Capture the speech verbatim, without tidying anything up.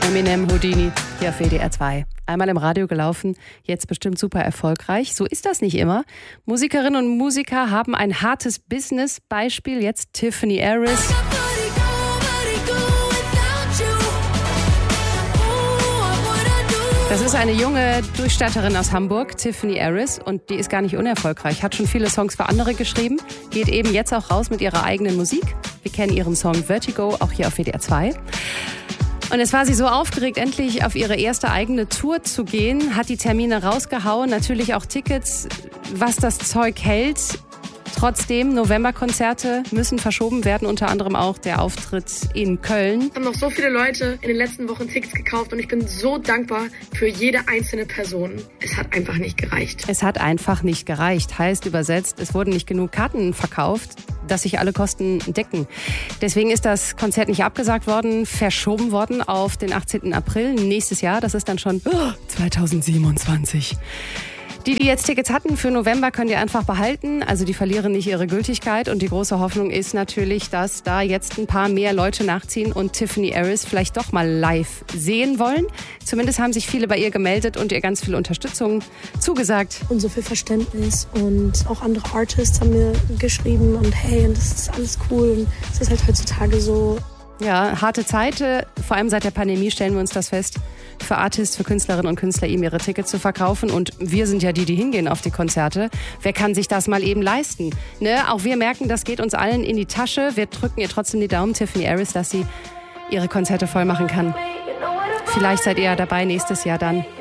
Eminem, Houdini, hier auf W D R zwei. Einmal im Radio gelaufen, jetzt bestimmt super erfolgreich. So ist das nicht immer. Musikerinnen und Musiker haben ein hartes Business. Beispiel jetzt Tiffany Harris. Das ist eine junge Durchstatterin aus Hamburg, Tiffany Harris, und die ist gar nicht unerfolgreich. Hat schon viele Songs für andere geschrieben, geht eben jetzt auch raus mit ihrer eigenen Musik. Wir kennen ihren Song Vertigo, auch hier auf W D R zwei. Und es war sie so aufgeregt, endlich auf ihre erste eigene Tour zu gehen, hat die Termine rausgehauen, natürlich auch Tickets, was das Zeug hält. Trotzdem, Novemberkonzerte müssen verschoben werden, unter anderem auch der Auftritt in Köln. Es haben noch so viele Leute in den letzten Wochen Tickets gekauft und ich bin so dankbar für jede einzelne Person. Es hat einfach nicht gereicht. Es hat einfach nicht gereicht, heißt übersetzt, es wurden nicht genug Karten verkauft, dass sich alle Kosten decken. Deswegen ist das Konzert nicht abgesagt worden, verschoben worden auf den achtzehnten April nächstes Jahr. Das ist dann schon oh, zweitausendsiebenundzwanzig. Die, die jetzt Tickets hatten für November, können die einfach behalten. Also die verlieren nicht ihre Gültigkeit. Und die große Hoffnung ist natürlich, dass da jetzt ein paar mehr Leute nachziehen und Tiffany Harris vielleicht doch mal live sehen wollen. Zumindest haben sich viele bei ihr gemeldet und ihr ganz viel Unterstützung zugesagt. Und so viel Verständnis. Und auch andere Artists haben mir geschrieben. Und hey, und das ist alles cool. Und es ist halt heutzutage so. Ja, harte Zeit. Vor allem seit der Pandemie stellen wir uns das fest. Für Artists, für Künstlerinnen und Künstler eben ihre Tickets zu verkaufen. Und wir sind ja die, die hingehen auf die Konzerte. Wer kann sich das mal eben leisten? Ne? Auch wir merken, das geht uns allen in die Tasche. Wir drücken ihr trotzdem die Daumen, Tiffany Harris, dass sie ihre Konzerte voll machen kann. Vielleicht seid ihr ja dabei nächstes Jahr dann.